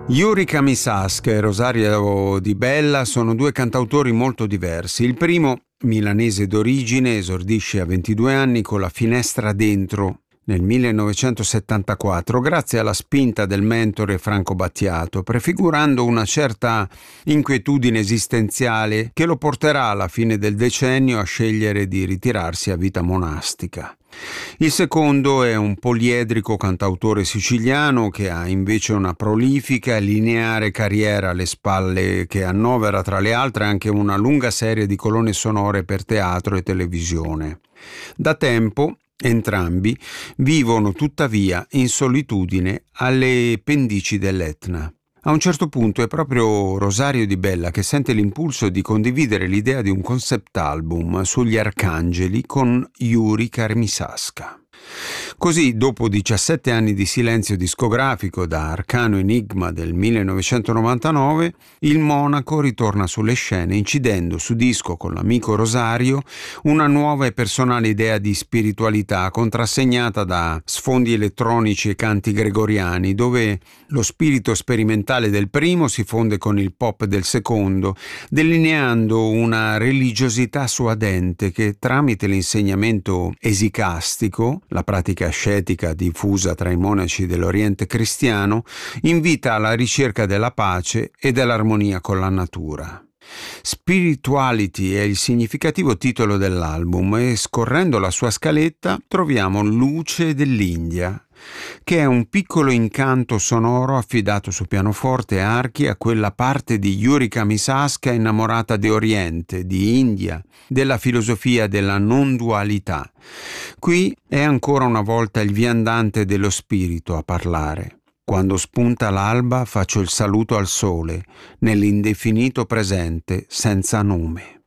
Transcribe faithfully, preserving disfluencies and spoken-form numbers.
Yuri Kamisask e Rosario Di Bella sono due cantautori molto diversi. Il primo, milanese d'origine, esordisce a ventidue anni con La finestra dentro nel millenovecentosettantaquattro, grazie alla spinta del mentore Franco Battiato, prefigurando una certa inquietudine esistenziale che lo porterà alla fine del decennio a scegliere di ritirarsi a vita monastica. Il secondo è un poliedrico cantautore siciliano che ha invece una prolifica e lineare carriera alle spalle, che annovera tra le altre anche una lunga serie di colonne sonore per teatro e televisione. Da tempo entrambi vivono tuttavia in solitudine alle pendici dell'Etna. A un certo punto è proprio Rosario Di Bella che sente l'impulso di condividere l'idea di un concept album sugli arcangeli con Yuri Kamisask. Così, dopo diciassette anni di silenzio discografico da Arcano Enigma del millenovecentonovantanove, il monaco ritorna sulle scene incidendo su disco con l'amico Rosario una nuova e personale idea di spiritualità contrassegnata da sfondi elettronici e canti gregoriani, dove lo spirito sperimentale del primo si fonde con il pop del secondo, delineando una religiosità suadente che, tramite l'insegnamento esicastico, la pratica ascetica diffusa tra i monaci dell'Oriente cristiano, invita alla ricerca della pace e dell'armonia con la natura. Spirituality è il significativo titolo dell'album e, scorrendo la sua scaletta, troviamo Luce dell'India, che è un piccolo incanto sonoro affidato su pianoforte e archi a quella parte di Yuri Kamisask innamorata di Oriente, di India, della filosofia della non dualità. Qui è ancora una volta il viandante dello spirito a parlare. Quando spunta l'alba faccio il saluto al sole, nell'indefinito presente senza nome.